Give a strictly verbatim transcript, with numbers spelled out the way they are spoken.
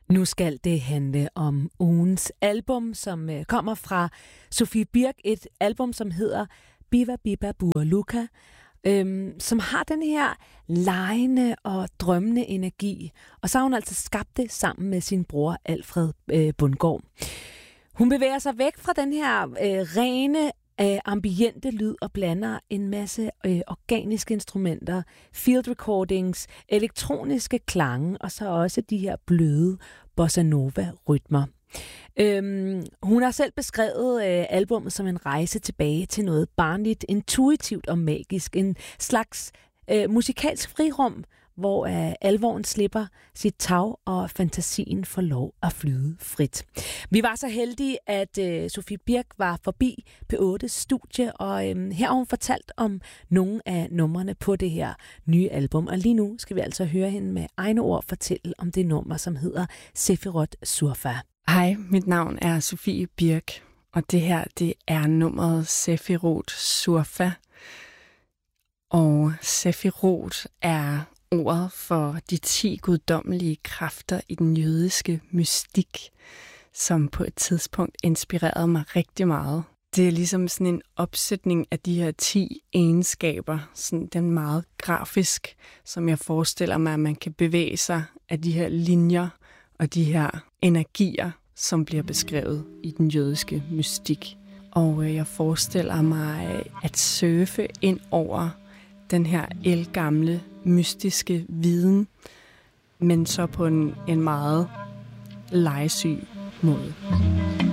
Nu skal det handle om ugens album, som kommer fra Sofie Birk. Et album, som hedder Biva Biba Bua Luka, øhm, som har den her legende og drømmende energi. Og så har hun altså skabt det sammen med sin bror Alfred øh, Bundgaard. Hun bevæger sig væk fra den her øh, rene af ambiente lyd og blander en masse øh, organiske instrumenter, field recordings, elektroniske klange og så også de her bløde bossa nova rytmer. Øhm, hun har selv beskrevet øh, albummet som en rejse tilbage til noget barnligt, intuitivt og magisk. En slags øh, musikalsk frirum, hvor øh, alvoren slipper sit tag, og fantasien får lov at flyde frit. Vi var så heldige, at øh, Sofie Birk var forbi P ottes studie, og øh, her har hun fortalt om nogle af numrene på det her nye album. Og lige nu skal vi altså høre hende med egne ord fortælle om det nummer, som hedder Sefirot Surfa. Hej, mit navn er Sofie Birk, og det her det er nummeret Sefirot Surfa. Og Sefirot er ordet for de ti guddommelige kræfter i den jødiske mystik, som på et tidspunkt inspirerede mig rigtig meget. Det er ligesom sådan en opsætning af de her ti egenskaber, sådan den meget grafisk, som jeg forestiller mig, at man kan bevæge sig af de her linjer og de her energier, som bliver beskrevet i den jødiske mystik. Og jeg forestiller mig at surfe ind over den her ældgamle, mystiske viden, men så på en, en meget legesyg måde.